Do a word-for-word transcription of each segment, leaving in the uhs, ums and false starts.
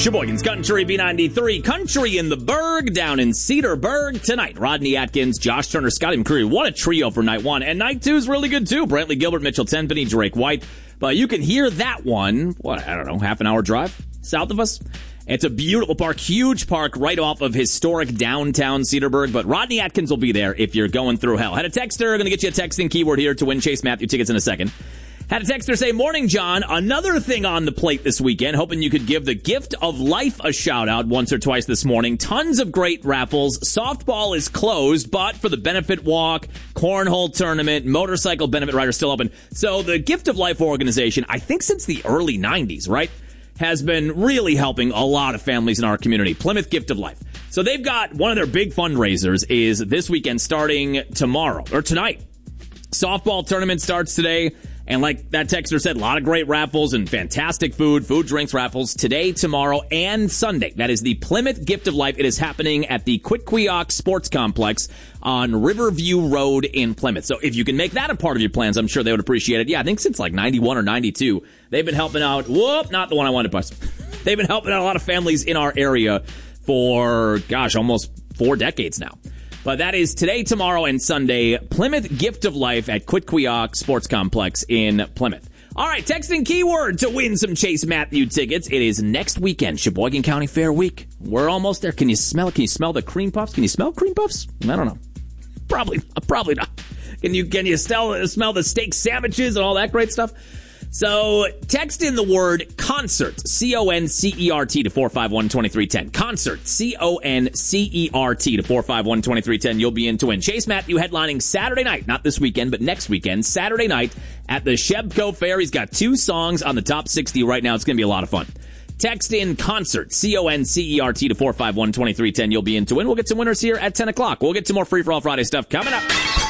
Sheboygan's Country B ninety-three, Country in the Berg down in Cedarburg tonight. Rodney Atkins, Josh Turner, Scotty McCreery. What a trio for night one. And night two is really good too. Brantley Gilbert, Mitchell Tenpenny, Drake White. But you can hear that one, what, I don't know, half an hour drive south of us. It's a beautiful park, huge park right off of historic downtown Cedarburg. But Rodney Atkins will be there if you're going through hell. Had a texter, going to get you a texting keyword here to win Chase Matthew tickets in a second. Had a texter say, morning, John. Another thing on the plate this weekend. Hoping you could give the Gift of Life a shout out once or twice this morning. Tons of great raffles. Softball is closed, but for the benefit walk, cornhole tournament, motorcycle benefit rider still open. So the Gift of Life organization, I think since the early nineties, right, has been really helping a lot of families in our community. Plymouth Gift of Life. So they've got one of their big fundraisers is this weekend starting tomorrow or tonight. Softball tournament starts today. And like that texter said, a lot of great raffles and fantastic food, food, drinks, raffles today, tomorrow, and Sunday. That is the Plymouth Gift of Life. It is happening at the Quitquiaq Sports Complex on Riverview Road in Plymouth. So if you can make that a part of your plans, I'm sure they would appreciate it. Yeah, I think since like ninety-one or ninety-two, they've been helping out. Whoop, not the one I wanted to bust. They've been helping out a lot of families in our area for, gosh, almost four decades now. But that is today, tomorrow, and Sunday. Plymouth Gift of Life at Quitquiaq Sports Complex in Plymouth. All right, texting keyword to win some Chase Matthew tickets. It is next weekend, Sheboygan County Fair Week. We're almost there. Can you smell it? Can you smell the cream puffs? Can you smell cream puffs? I don't know. Probably, probably not. Can you can you smell, smell the steak sandwiches and all that great stuff? So text in the word concert, C O N C E R T to four five one, two three one zero. Concert, C O N C E R T to four five one, two three one zero. You'll be in to win. Chase Matthew headlining Saturday night, not this weekend, but next weekend, Saturday night at the Shebco Fair. He's got two songs on the top sixty right now. It's going to be a lot of fun. Text in concert, C O N C E R T to four five one, two three one zero. You'll be in to win. We'll get some winners here at ten o'clock. We'll get some more Free For All Friday stuff coming up.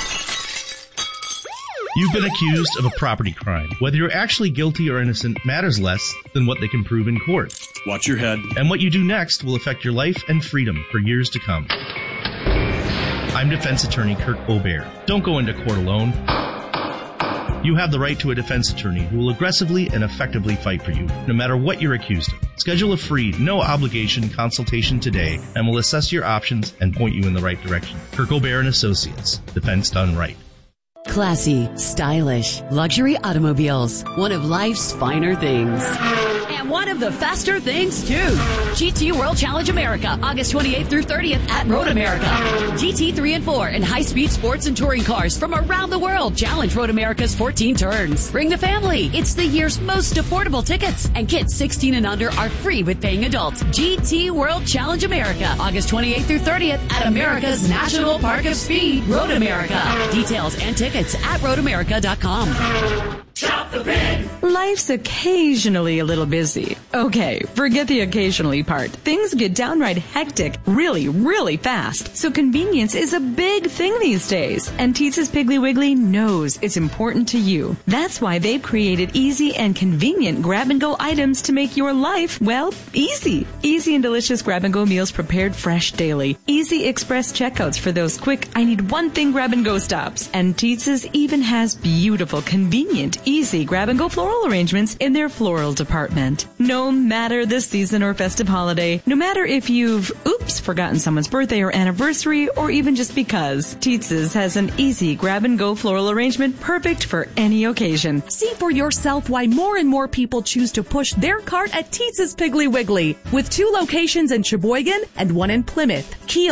You've been accused of a property crime. Whether you're actually guilty or innocent matters less than what they can prove in court. Watch your head. And what you do next will affect your life and freedom for years to come. I'm defense attorney Kirk Obear. Don't go into court alone. You have the right to a defense attorney who will aggressively and effectively fight for you, no matter what you're accused of. Schedule a free, no-obligation consultation today, and we'll assess your options and point you in the right direction. Kirk Obear and Associates. Defense done right. Classy, stylish, luxury automobiles. One of life's finer things. And one of the faster things, too. G T World Challenge America, August twenty-eighth through thirtieth at Road America. G T three and four and high-speed sports and touring cars from around the world challenge Road America's fourteen turns. Bring the family. It's the year's most affordable tickets. And kids sixteen and under are free with paying adults. G T World Challenge America, August twenty-eighth through thirtieth at America's National Park of Speed, Road America. Details and tickets at road america dot com. Shop the pin. Life's occasionally a little busy. Okay, forget the occasionally part. Things get downright hectic really, really fast. So convenience is a big thing these days. And Teetz's Piggly Wiggly knows it's important to you. That's why they've created easy and convenient grab-and-go items to make your life, well, easy. Easy and delicious grab-and-go meals prepared fresh daily. Easy express checkouts for those quick, I need one thing grab-and-go stops. And Teetz's even has beautiful, convenient, easy grab-and-go floral arrangements in their floral department. No matter the season or festive holiday, no matter if you've, oops, forgotten someone's birthday or anniversary, or even just because, Teetz's has an easy grab-and-go floral arrangement perfect for any occasion. See for yourself why more and more people choose to push their cart at Teetz's Piggly Wiggly, with two locations in Sheboygan and one in Plymouth. Key